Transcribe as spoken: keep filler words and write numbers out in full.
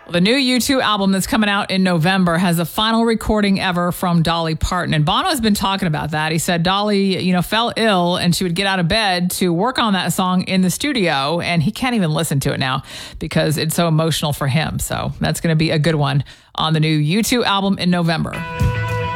The new U two album that's coming out in November has the final recording ever from Dolly Parton. And Bono has been talking about that. He said Dolly, you know, fell ill and she would get out of bed to work on that song in the studio. And he can't even listen to it now because it's so emotional for him. So that's going to be a good one on the new U two album in November.